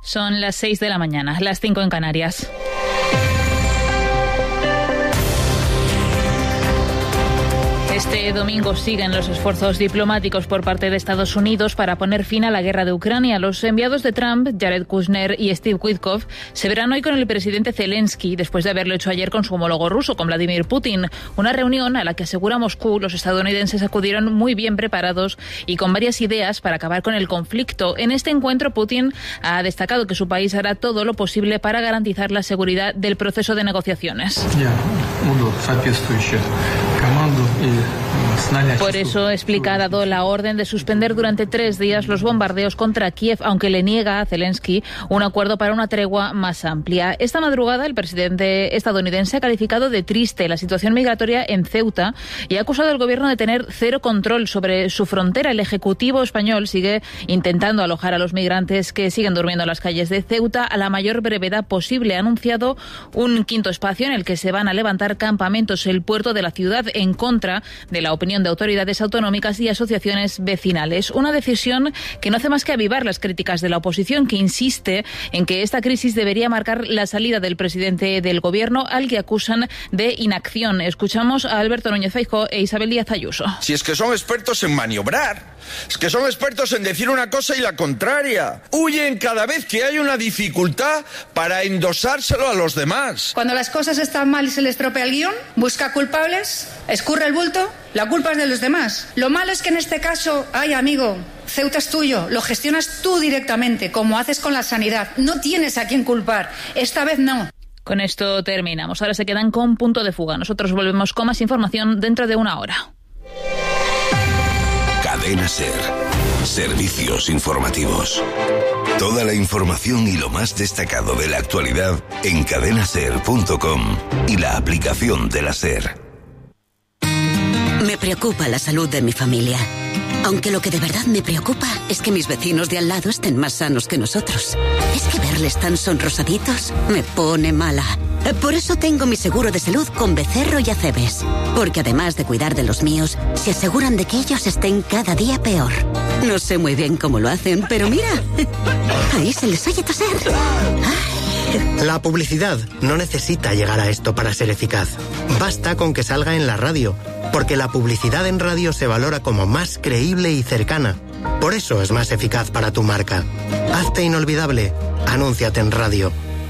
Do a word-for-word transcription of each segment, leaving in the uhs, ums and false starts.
Son las seis de la mañana, las cinco en Canarias. Este domingo siguen los esfuerzos diplomáticos por parte de Estados Unidos para poner fin a la guerra de Ucrania. Los enviados de Trump, Jared Kushner y Steve Witkoff, se verán hoy con el presidente Zelensky, después de haberlo hecho ayer con su homólogo ruso, con Vladimir Putin. Una reunión a la que, asegura Moscú, los estadounidenses acudieron muy bien preparados y con varias ideas para acabar con el conflicto. En este encuentro, Putin ha destacado que su país hará todo lo posible para garantizar la seguridad del proceso de negociaciones. Por eso, explica, ha dado la orden de suspender durante tres días los bombardeos contra Kiev, aunque le niega a Zelensky un acuerdo para una tregua más amplia. Esta madrugada, el presidente estadounidense ha calificado de triste la situación migratoria en Ceuta y ha acusado al gobierno de tener cero control sobre su frontera. El Ejecutivo español sigue intentando alojar a los migrantes que siguen durmiendo en las calles de Ceuta a la mayor brevedad posible. Ha anunciado un quinto espacio en el que se van a levantar campamentos en el puerto de la ciudad en contra de la opinión de autoridades autonómicas y asociaciones vecinales. Una decisión que no hace más que avivar las críticas de la oposición, que insiste en que esta crisis debería marcar la salida del presidente del gobierno, al que acusan de inacción. Escuchamos a Alberto Núñez Feijóo e Isabel Díaz Ayuso. Si es que son expertos en maniobrar, es que son expertos en decir una cosa y la contraria. Huyen cada vez que hay una dificultad para endosárselo a los demás. Cuando las cosas están mal y se les estropea el guión, busca culpables, escurre el bulto, la culpa es de los demás. Lo malo es que en este caso, ay amigo, Ceuta es tuyo, lo gestionas tú directamente, como haces con la sanidad. No tienes a quién culpar, esta vez no. Con esto terminamos. Ahora se quedan con Punto de Fuga. Nosotros volvemos con más información dentro de una hora. Cadena SER. Servicios informativos. Toda la información y lo más destacado de la actualidad en cadena ser punto com y la aplicación de la SER. Me preocupa la salud de mi familia. Aunque lo que de verdad me preocupa es que mis vecinos de al lado estén más sanos que nosotros. Es que verles tan sonrosaditos me pone mala. Por eso tengo mi seguro de salud con Becerro y Acebes. Porque además de cuidar de los míos, se aseguran de que ellos estén cada día peor. No sé muy bien cómo lo hacen, pero mira, ahí se les oye toser. Ay. La publicidad no necesita llegar a esto para ser eficaz. Basta con que salga en la radio, porque la publicidad en radio se valora como más creíble y cercana. Por eso es más eficaz para tu marca. Hazte inolvidable. Anúnciate en radio.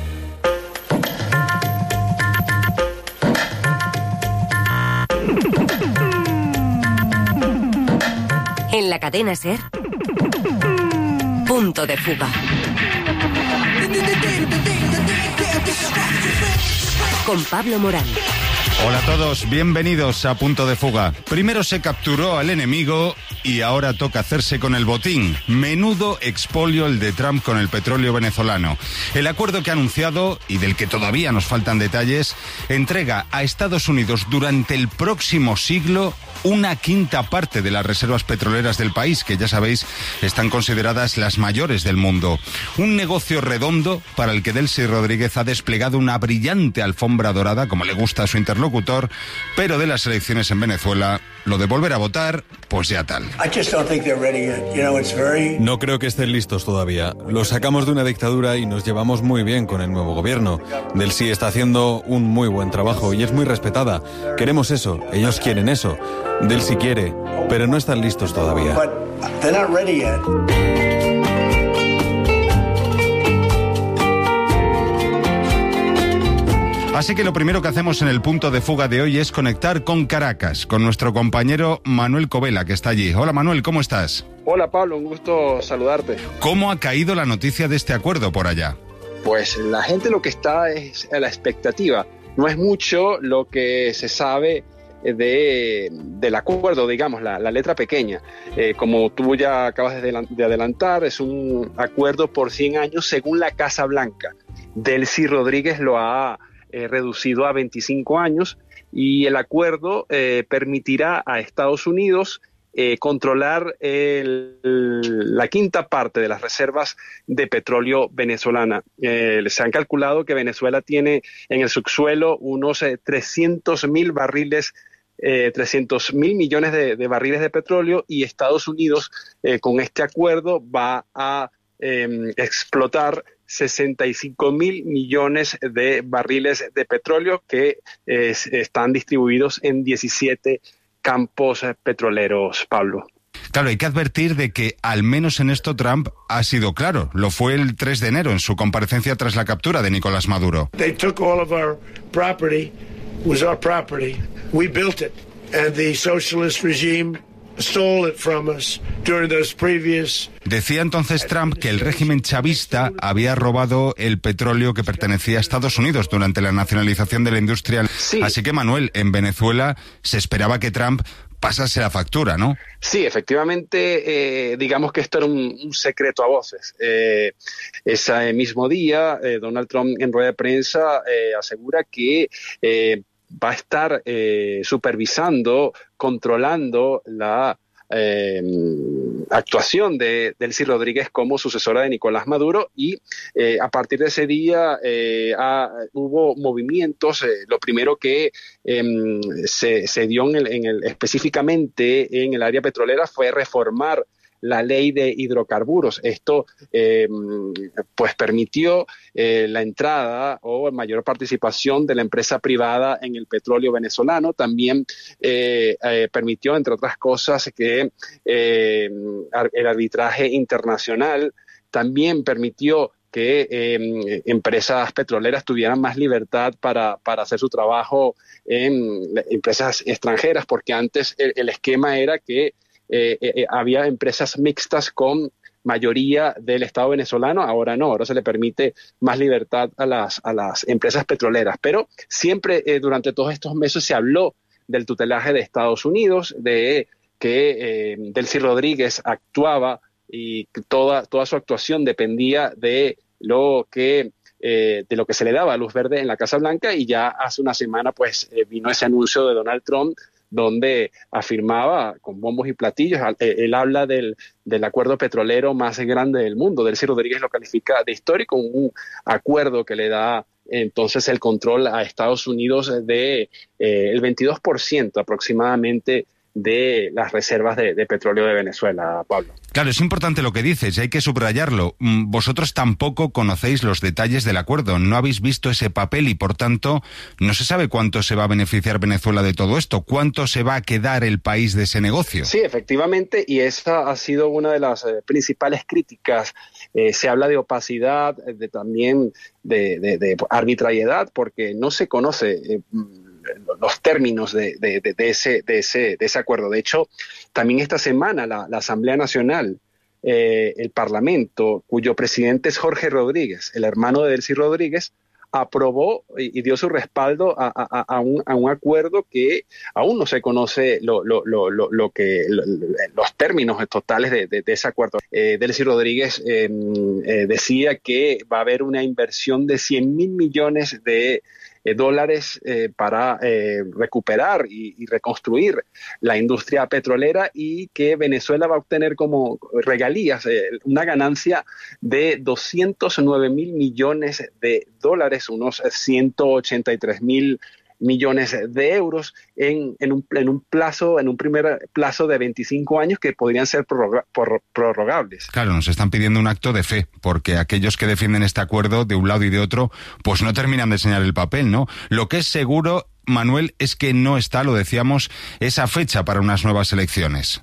En la cadena SER, Punto de Fuga. Con Pablo Morán. Hola a todos, bienvenidos a Punto de Fuga. Primero se capturó al enemigo y ahora toca hacerse con el botín. Menudo expolio el de Trump con el petróleo venezolano. El acuerdo que ha anunciado, y del que todavía nos faltan detalles, entrega a Estados Unidos durante el próximo siglo una quinta parte de las reservas petroleras del país, que ya sabéis están consideradas las mayores del mundo. Un negocio redondo para el que Delcy Rodríguez ha desplegado una brillante alfombra dorada, como le gusta a su interlocutor, pero de las elecciones en Venezuela, lo de volver a votar, pues ya tal. No creo que estén listos todavía. Los sacamos de una dictadura y nos llevamos muy bien con el nuevo gobierno. Delcy está haciendo un muy buen trabajo y es muy respetada. Queremos eso, ellos quieren eso. Delcy quiere, pero no están listos todavía. Así que lo primero que hacemos en el Punto de Fuga de hoy es conectar con Caracas, con nuestro compañero Manuel Covela, que está allí. Hola Manuel, ¿cómo estás? Hola Pablo, un gusto saludarte. ¿Cómo ha caído la noticia de este acuerdo por allá? Pues la gente lo que está es a la expectativa. No es mucho lo que se sabe de, del acuerdo, digamos, la, la letra pequeña. Eh, como tú ya acabas de, de adelantar, es un acuerdo por cien años según la Casa Blanca. Delcy Rodríguez lo ha eh, reducido a veinticinco años y el acuerdo eh, permitirá a Estados Unidos eh, controlar el, la quinta parte de las reservas de petróleo venezolana. Eh, se han calculado que Venezuela tiene en el subsuelo unos eh, trescientos mil barriles Eh, trescientos mil millones de, de barriles de petróleo y Estados Unidos eh, con este acuerdo va a eh, explotar sesenta y cinco mil millones de barriles de petróleo que eh, están distribuidos en diecisiete campos petroleros, Pablo. Claro, hay que advertir de que al menos en esto Trump ha sido claro. Lo fue el tres de enero en su comparecencia tras la captura de Nicolás Maduro. They took all of our property, was our property. We built it, and the socialist regime stole it from us during those previous... Decía entonces Trump que el régimen chavista había robado el petróleo que pertenecía a Estados Unidos durante la nacionalización de la industria. Sí. Así que, Manuel, en Venezuela se esperaba que Trump pasase la factura, ¿no? Sí, efectivamente, eh, digamos que esto era un, un secreto a voces. Eh, ese mismo día, eh, Donald Trump en rueda de prensa eh, asegura que eh, va a estar eh, supervisando, controlando la eh, actuación de Delcy Rodríguez como sucesora de Nicolás Maduro, y eh, a partir de ese día eh, ha, hubo movimientos. Eh, lo primero que eh, se, se dio en el, en el, específicamente en el área petrolera fue reformar la ley de hidrocarburos. Esto eh, pues permitió eh, la entrada o mayor participación de la empresa privada en el petróleo venezolano. También eh, eh, permitió, entre otras cosas, que eh, el arbitraje internacional. También permitió que eh, empresas petroleras tuvieran más libertad para, para hacer su trabajo en empresas extranjeras, porque antes el, el esquema era que Eh, eh, había empresas mixtas con mayoría del Estado venezolano. Ahora no, ahora se le permite más libertad a las, a las empresas petroleras. Pero siempre eh, durante todos estos meses se habló del tutelaje de Estados Unidos, de que eh, Delcy Rodríguez actuaba y toda, toda su actuación dependía de lo que eh, de lo que se le daba luz verde en la Casa Blanca. Y ya hace una semana pues eh, vino ese anuncio de Donald Trump, donde afirmaba con bombos y platillos. Él habla del, del acuerdo petrolero más grande del mundo. Delcy Rodríguez lo califica de histórico, un acuerdo que le da entonces el control a Estados Unidos de eh, el veintidós por ciento aproximadamente de las reservas de, de petróleo de Venezuela, Pablo. Claro, es importante lo que dices y hay que subrayarlo. Vosotros tampoco conocéis los detalles del acuerdo, no habéis visto ese papel y, por tanto, no se sabe cuánto se va a beneficiar Venezuela de todo esto, cuánto se va a quedar el país de ese negocio. Sí, efectivamente, y esa ha sido una de las eh, principales críticas. Eh, se habla de opacidad, de también de, de, de arbitrariedad, porque no se conoce eh, los términos de, de, de, de, ese, de, ese, de ese acuerdo. De hecho, también esta semana la, la Asamblea Nacional, eh, el Parlamento, cuyo presidente es Jorge Rodríguez, el hermano de Delcy Rodríguez, aprobó y, y dio su respaldo a, a, a, un, a un acuerdo que aún no se conoce lo, lo, lo, lo, lo que, lo, los términos totales de, de, de ese acuerdo. Eh, Delcy Rodríguez eh, eh, decía que va a haber una inversión de cien mil millones de Eh, dólares eh, para eh, recuperar y, y reconstruir la industria petrolera, y que Venezuela va a obtener como regalías eh, una ganancia de doscientos nueve mil millones de dólares, unos ciento ochenta y tres mil millones de euros en, en, un, en un plazo, en un primer plazo de veinticinco años que podrían ser prorroga, por, prorrogables. Claro, nos están pidiendo un acto de fe, porque aquellos que defienden este acuerdo de un lado y de otro, pues no terminan de enseñar el papel, ¿no? Lo que es seguro, Manuel, es que no está, lo decíamos, esa fecha para unas nuevas elecciones.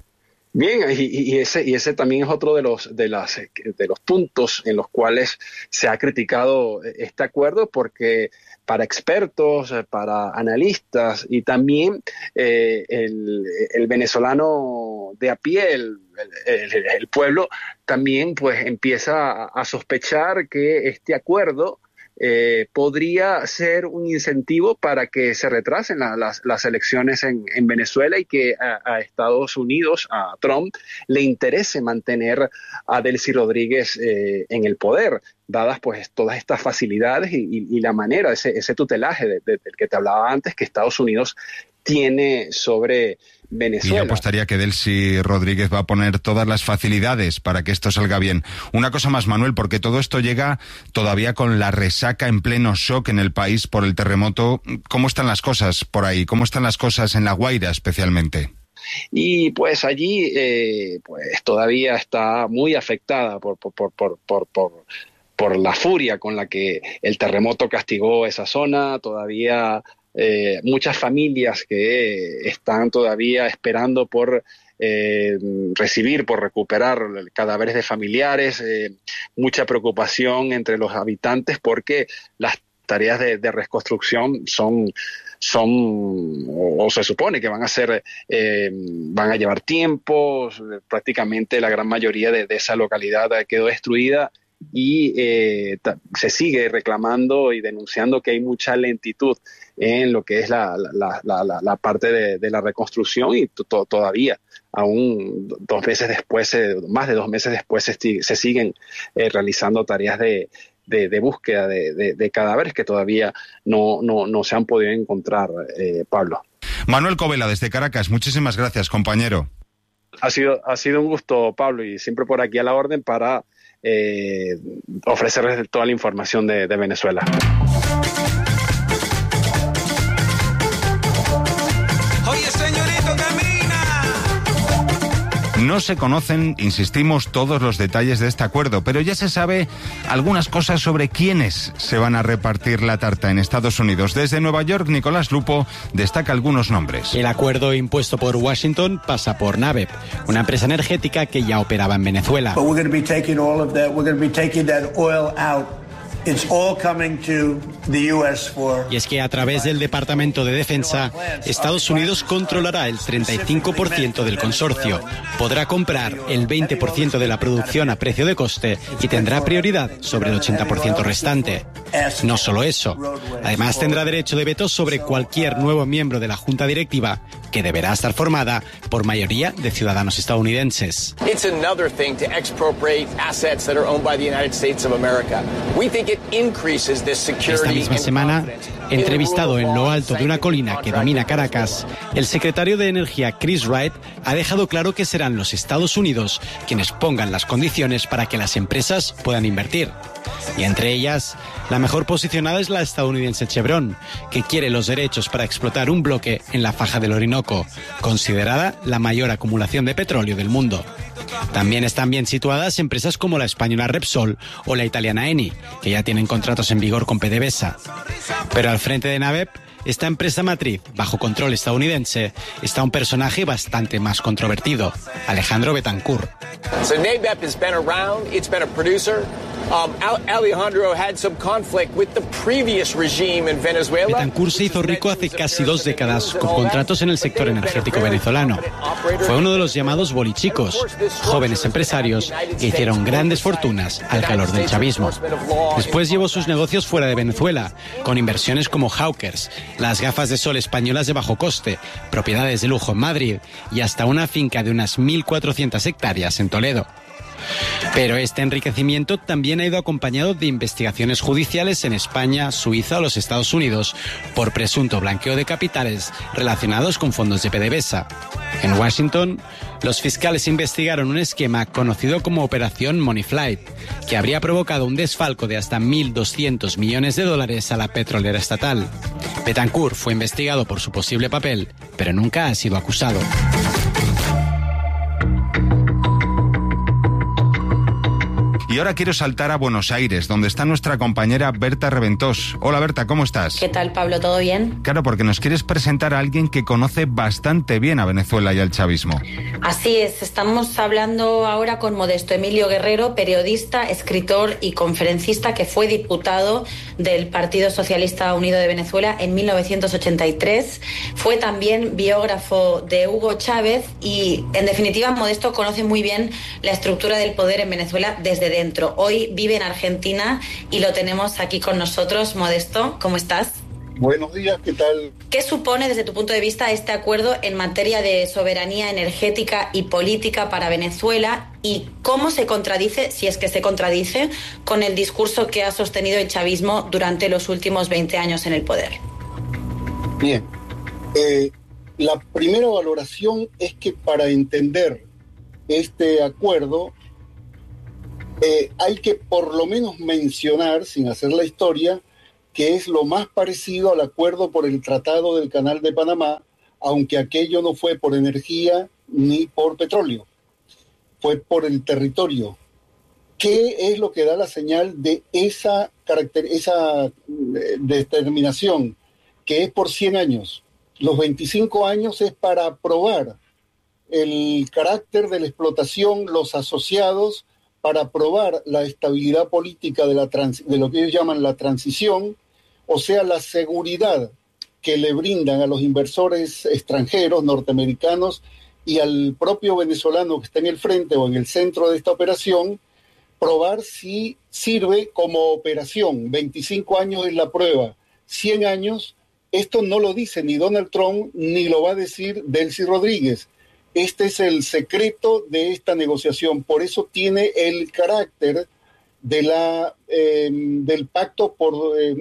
Bien, y, y, ese, y ese también es otro de los, de, las, de los puntos en los cuales se ha criticado este acuerdo, porque para expertos, para analistas y también eh, el, el venezolano de a pie, el, el, el pueblo, también pues empieza a, a sospechar que este acuerdo Eh, podría ser un incentivo para que se retrasen la, las, las elecciones en, en Venezuela, y que a, a Estados Unidos, a Trump, le interese mantener a Delcy Rodríguez eh, en el poder, dadas pues todas estas facilidades y, y, y la manera, ese, ese tutelaje de, de, del que te hablaba antes, que Estados Unidos tiene sobre Venezuela. Y yo apostaría que Delcy Rodríguez va a poner todas las facilidades para que esto salga bien. Una cosa más, Manuel, porque todo esto llega todavía con la resaca, en pleno shock en el país por el terremoto. ¿Cómo están las cosas por ahí? ¿Cómo están las cosas en La Guaira especialmente? Y pues allí eh, pues todavía está muy afectada por, por, por, por, por, por por la furia con la que el terremoto castigó esa zona. Todavía eh, muchas familias que están todavía esperando por eh, recibir, por recuperar cadáveres de familiares, eh, mucha preocupación entre los habitantes porque las tareas de, de reconstrucción son, son o, o se supone que van a ser, eh, van a llevar tiempo. Prácticamente la gran mayoría de, de esa localidad quedó destruida y eh, se sigue reclamando y denunciando que hay mucha lentitud en lo que es la, la, la, la, la parte de, de la reconstrucción y to, todavía, aún dos meses después, eh, más de dos meses después, se, se siguen eh, realizando tareas de, de, de búsqueda de, de, de cadáveres que todavía no, no, no se han podido encontrar, eh, Pablo. Manuel Covela, desde Caracas, muchísimas gracias, compañero. Ha sido, ha sido un gusto, Pablo, y siempre por aquí a la orden para eh, ofrecerles toda la información de, de Venezuela. Oye, señorito, camina. No se conocen, insistimos, todos los detalles de este acuerdo, pero ya se sabe algunas cosas sobre quiénes se van a repartir la tarta en Estados Unidos. Desde Nueva York, Nicolás Lupo destaca algunos nombres. El acuerdo impuesto por Washington pasa por NABEP, una empresa energética que ya operaba en Venezuela. But we're going to be taking all of that. We're going to be taking that oil out. It's all coming to the U S for... Y es que a través del Departamento de Defensa, Estados Unidos controlará el treinta y cinco por ciento del consorcio, podrá comprar el veinte por ciento de la producción a precio de coste y tendrá prioridad sobre el ochenta por ciento restante. No solo eso, además tendrá derecho de veto sobre cualquier nuevo miembro de la Junta Directiva, que deberá estar formada por mayoría de ciudadanos estadounidenses. It's another thing to expropriate assets that are owned by the United States of America. We think it increases the security. Esta misma semana, entrevistado en lo alto de una colina que domina Caracas, el secretario de Energía Chris Wright ha dejado claro que serán los Estados Unidos quienes pongan las condiciones para que las empresas puedan invertir. Y entre ellas, la mejor posicionada es la estadounidense Chevron, que quiere los derechos para explotar un bloque en la faja del Orinoco, considerada la mayor acumulación de petróleo del mundo. También están bien situadas empresas como la española Repsol o la italiana Eni, que ya tienen contratos en vigor con PDVSA. Pero al frente de NABEP, esta empresa matriz, bajo control estadounidense, está un personaje bastante más controvertido, Alejandro Betancourt. So NABEP has been around, it's been a producer. Um, Alejandro had some conflict with the previous regime in Venezuela. Betancourt se hizo rico hace casi dos décadas con contratos en el sector energético venezolano. Fue uno de los llamados bolichicos, jóvenes empresarios que hicieron grandes fortunas al calor del chavismo. Después llevó sus negocios fuera de Venezuela, con inversiones como Hawkers, las gafas de sol españolas de bajo coste, propiedades de lujo en Madrid y hasta una finca de unas mil cuatrocientas hectáreas en Toledo. Pero este enriquecimiento también ha ido acompañado de investigaciones judiciales en España, Suiza o los Estados Unidos por presunto blanqueo de capitales relacionados con fondos de PDVSA. En Washington, los fiscales investigaron un esquema conocido como Operación Money Flight, que habría provocado un desfalco de hasta mil doscientos millones de dólares a la petrolera estatal. Betancourt fue investigado por su posible papel, pero nunca ha sido acusado. Y ahora quiero saltar a Buenos Aires, donde está nuestra compañera Berta Reventós. Hola Berta, ¿cómo estás? ¿Qué tal, Pablo? ¿Todo bien? Claro, porque nos quieres presentar a alguien que conoce bastante bien a Venezuela y al chavismo. Así es, estamos hablando ahora con Modesto Emilio Guerrero, periodista, escritor y conferencista que fue diputado del Partido Socialista Unido de Venezuela en mil novecientos ochenta y tres. Fue también biógrafo de Hugo Chávez y, en definitiva, Modesto conoce muy bien la estructura del poder en Venezuela desde dentro. Hoy vive en Argentina y lo tenemos aquí con nosotros. Modesto, ¿cómo estás? Buenos días, ¿qué tal? ¿Qué supone desde tu punto de vista este acuerdo en materia de soberanía energética y política para Venezuela y cómo se contradice, si es que se contradice, con el discurso que ha sostenido el chavismo durante los últimos veinte años en el poder? Bien, eh, la primera valoración es que para entender este acuerdo Eh, hay que por lo menos mencionar, sin hacer la historia, que es lo más parecido al acuerdo por el Tratado del Canal de Panamá, aunque aquello no fue por energía ni por petróleo, fue por el territorio. ¿Qué es lo que da la señal de esa, caracter- esa eh, determinación? Que es por cien años. Los veinticinco años es para probar el carácter de la explotación, los asociados, para probar la estabilidad política de, la trans- de lo que ellos llaman la transición, o sea, la seguridad que le brindan a los inversores extranjeros, norteamericanos, y al propio venezolano que está en el frente o en el centro de esta operación, probar si sirve como operación. veinticinco años es la prueba, cien años, esto no lo dice ni Donald Trump ni lo va a decir Delcy Rodríguez. Este es el secreto de esta negociación, por eso tiene el carácter de la, eh, del pacto por, eh,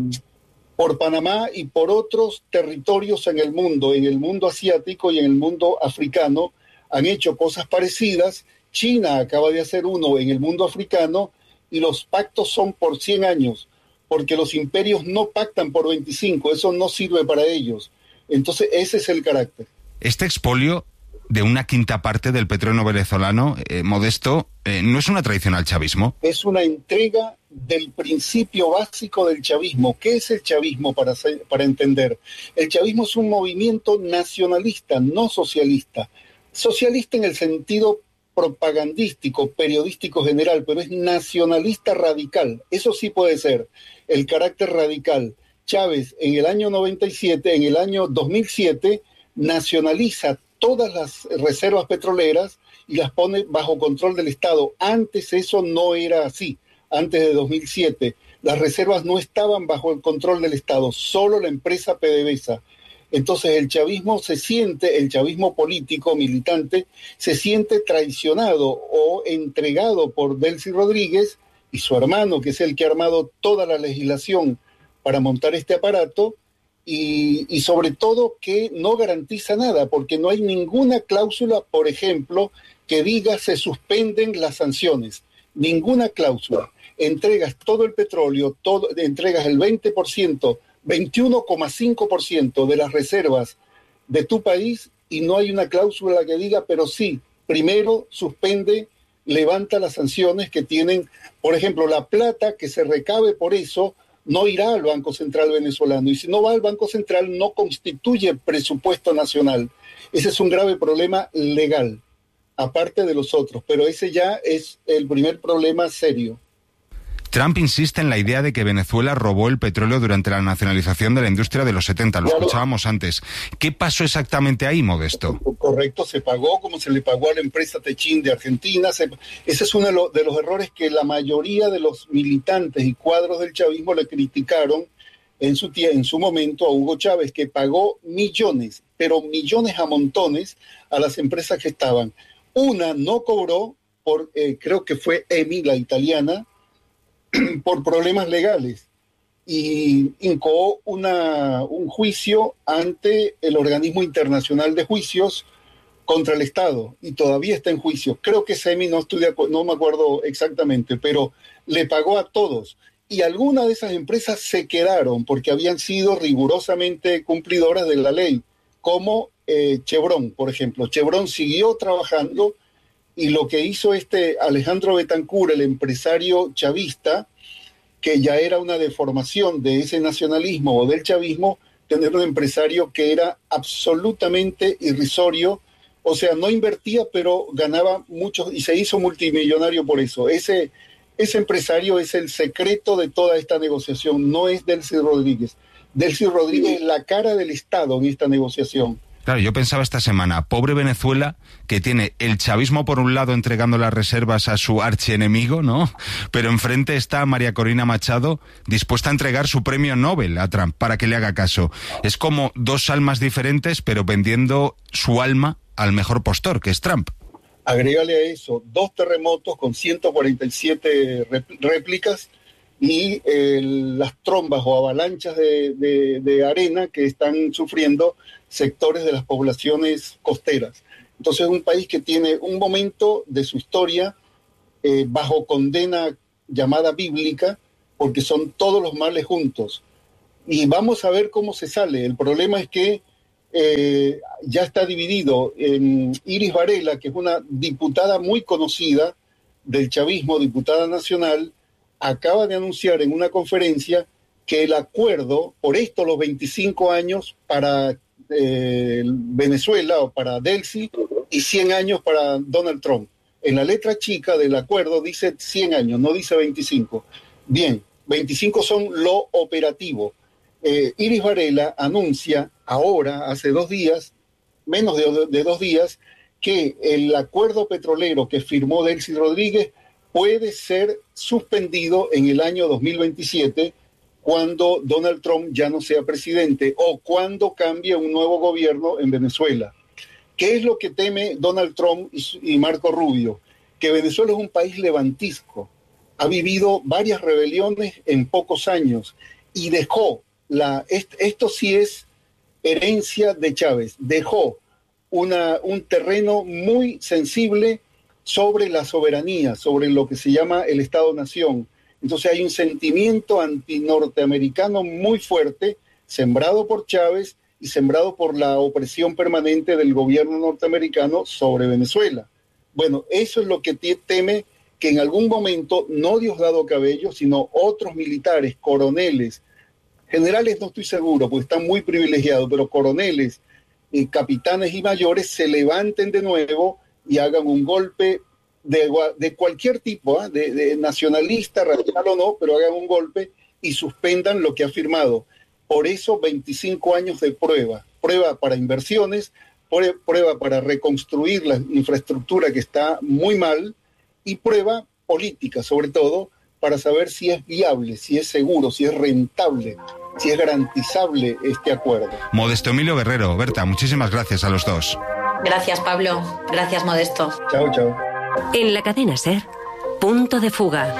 por Panamá y por otros territorios en el mundo, en el mundo asiático y en el mundo africano, han hecho cosas parecidas. China acaba de hacer uno en el mundo africano y los pactos son por cien años, porque los imperios no pactan por veinticinco, eso no sirve para ellos. Entonces ese es el carácter. Este expolio de una quinta parte del petróleo venezolano, eh, Modesto, eh, ¿no es una traición al chavismo? Es una entrega del principio básico del chavismo. ¿Qué es el chavismo para, ser, para entender? El chavismo es un movimiento nacionalista, no socialista. Socialista en el sentido propagandístico, periodístico general, pero es nacionalista radical. Eso sí puede ser el carácter radical. Chávez en el año noventa y siete, en el año dos mil siete, nacionaliza todas las reservas petroleras y las pone bajo control del Estado. Antes eso no era así. Antes de dos mil siete, las reservas no estaban bajo el control del Estado, solo la empresa PDVSA. Entonces el chavismo se siente, el chavismo político, militante, se siente traicionado o entregado por Delcy Rodríguez y su hermano, que es el que ha armado toda la legislación para montar este aparato, y, y sobre todo que no garantiza nada, porque no hay ninguna cláusula, por ejemplo, que diga se suspenden las sanciones. Ninguna cláusula. Entregas todo el petróleo, todo, entregas el veinte por ciento, veintiuno coma cinco por ciento de las reservas de tu país y no hay una cláusula que diga, pero sí, primero suspende, levanta las sanciones que tienen, por ejemplo, la plata que se recabe por eso no irá al Banco Central venezolano y si no va al Banco Central no constituye presupuesto nacional. Ese es un grave problema legal, aparte de los otros, pero ese ya es el primer problema serio. Trump insiste en la idea de que Venezuela robó el petróleo durante la nacionalizazación de la industria de los setenta, lo claro. escuchábamos antes. ¿Qué pasó exactamente ahí, Modesto? Correcto, se pagó como se le pagó a la empresa Techin de Argentina. Se, ese es uno de, lo, de los errores que la mayoría de los militantes y cuadros del chavismo le criticaron en su, en su momento a Hugo Chávez, que pagó millones, pero millones a montones a las empresas que estaban. Una no cobró, por eh, creo que fue Eni, la italiana, por problemas legales y incoó una, un juicio ante el Organismo Internacional de Juicios contra el Estado y todavía está en juicio. Creo que Semi, no, estoy de acu- no me acuerdo exactamente, pero le pagó a todos y algunas de esas empresas se quedaron porque habían sido rigurosamente cumplidoras de la ley, como eh, Chevron, por ejemplo. Chevron siguió trabajando y lo que hizo este Alejandro Betancur, el empresario chavista, que ya era una deformación de ese nacionalismo o del chavismo, tener un empresario que era absolutamente irrisorio, o sea, no invertía, pero ganaba mucho y se hizo multimillonario por eso. Ese, ese empresario es el secreto de toda esta negociación, no es Delcy Rodríguez. Delcy Rodríguez es la cara del Estado en esta negociación. Claro, yo pensaba esta semana, pobre Venezuela, que tiene el chavismo por un lado entregando las reservas a su archienemigo, ¿no? Pero enfrente está María Corina Machado dispuesta a entregar su premio Nobel a Trump para que le haga caso. Es como dos almas diferentes, pero vendiendo su alma al mejor postor, que es Trump. Agrégale a eso dos terremotos con ciento cuarenta y siete réplicas y eh, las trombas o avalanchas de, de, de arena que están sufriendo sectores de las poblaciones costeras. Entonces es un país que tiene un momento de su historia eh, bajo condena llamada bíblica, porque son todos los males juntos. Y vamos a ver cómo se sale. El problema es que eh, ya está dividido. En Iris Varela, que es una diputada muy conocida, del chavismo, diputada nacional, acaba de anunciar en una conferencia que el acuerdo, por esto los veinticinco años para eh, Venezuela o para Delcy y cien años para Donald Trump. En la letra chica del acuerdo dice cien años, no dice veinticinco. Bien, veinticinco son lo operativo. Eh, Iris Varela anuncia ahora, hace dos días, menos de, de dos días, que el acuerdo petrolero que firmó Delcy Rodríguez puede ser suspendido en el año dos mil veintisiete cuando Donald Trump ya no sea presidente o cuando cambie un nuevo gobierno en Venezuela. ¿Qué es lo que teme Donald Trump y, y Marco Rubio? Que Venezuela es un país levantisco, ha vivido varias rebeliones en pocos años y dejó, la, est, esto sí es herencia de Chávez, dejó una, un terreno muy sensible sobre la soberanía, sobre lo que se llama el Estado-Nación. Entonces hay un sentimiento antinorteamericano muy fuerte, sembrado por Chávez y sembrado por la opresión permanente del gobierno norteamericano sobre Venezuela. Bueno, eso es lo que teme que en algún momento, no Diosdado Cabello, sino otros militares, coroneles, generales no estoy seguro, porque están muy privilegiados, pero coroneles, eh, capitanes y mayores se levanten de nuevo y hagan un golpe de, de cualquier tipo, ¿eh? de, de nacionalista, radical o no, pero hagan un golpe y suspendan lo que ha firmado. Por eso veinticinco años de prueba, prueba para inversiones, prueba para reconstruir la infraestructura que está muy mal y prueba política, sobre todo, para saber si es viable, si es seguro, si es rentable, si es garantizable este acuerdo. Modesto Emilio Guerrero, Berta, muchísimas gracias a los dos. Gracias, Pablo. Gracias, Modesto. Chao, chao. En la cadena SER, Punto de Fuga.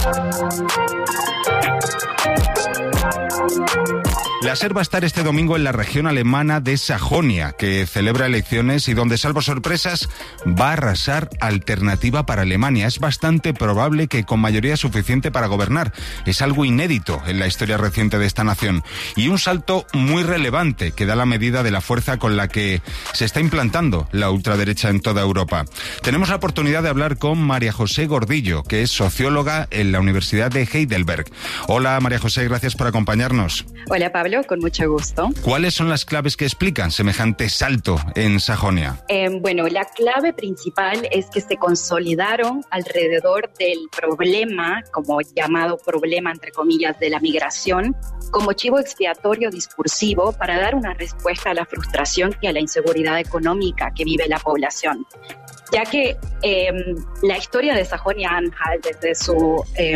La SER va a estar este domingo en la región alemana de Sajonia, que celebra elecciones y donde, salvo sorpresas, va a arrasar Alternativa para Alemania. Es bastante probable que con mayoría suficiente para gobernar. Es algo inédito en la historia reciente de esta nación. Y un salto muy relevante que da la medida de la fuerza con la que se está implantando la ultraderecha en toda Europa. Tenemos la oportunidad de hablar con María José Gordillo, que es socióloga en la Universidad de Heidelberg. Hola, María José, gracias por acompañarnos. Hola, Pablo. Con mucho gusto. ¿Cuáles son las claves que explican semejante salto en Sajonia? Eh, bueno, la clave principal es que se consolidaron alrededor del problema, como llamado problema entre comillas, de la migración, como chivo expiatorio discursivo para dar una respuesta a la frustración y a la inseguridad económica que vive la población. Ya que eh, la historia de Sajonia-Anhalt desde su Eh,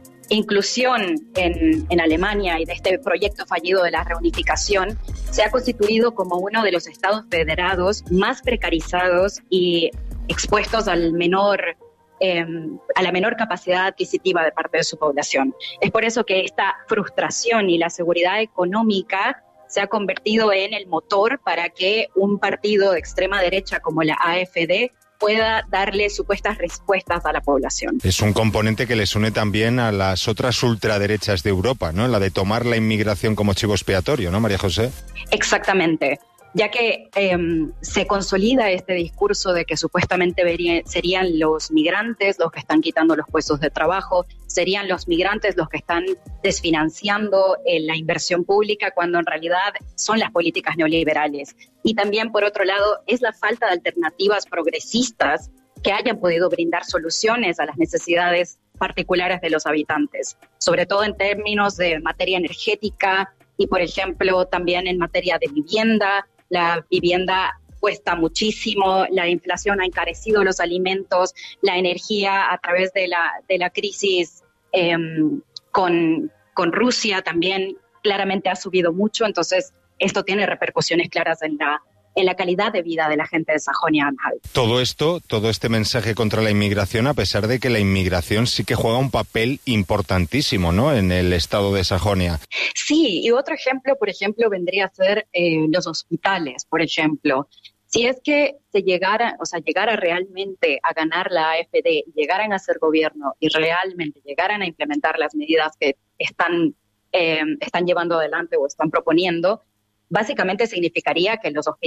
inclusión en, en Alemania y de este proyecto fallido de la reunificación, se ha constituido como uno de los estados federados más precarizados y expuestos al menor, eh, a la menor capacidad adquisitiva de parte de su población. Es por eso que esta frustración y la seguridad económica se ha convertido en el motor para que un partido de extrema derecha como la A F D pueda darle supuestas respuestas a la población. Es un componente que les une también a las otras ultraderechas de Europa, ¿no? La de tomar la inmigración como chivo expiatorio, ¿no, María José? Exactamente, ya que eh, se consolida este discurso de que supuestamente vería, serían los migrantes los que están quitando los puestos de trabajo, serían los migrantes los que están desfinanciando eh, la inversión pública, cuando en realidad son las políticas neoliberales. Y también, por otro lado, es la falta de alternativas progresistas que hayan podido brindar soluciones a las necesidades particulares de los habitantes, sobre todo en términos de materia energética y, por ejemplo, también en materia de vivienda. La vivienda cuesta muchísimo, la inflación ha encarecido los alimentos, la energía a través de la, de la crisis eh, con, con Rusia también claramente ha subido mucho, entonces esto tiene repercusiones claras en la, en la calidad de vida de la gente de Sajonia-Anhalt. Todo esto, todo este mensaje contra la inmigración, a pesar de que la inmigración sí que juega un papel importantísimo, ¿no?, en el estado de Sajonia. Sí, y otro ejemplo, por ejemplo, vendría a ser eh, los hospitales, por ejemplo. Si es que se llegara, o sea, llegara realmente a ganar la A F D, llegaran a ser gobierno y realmente llegaran a implementar las medidas que están, eh, están llevando adelante o están proponiendo, básicamente significaría que los hospitales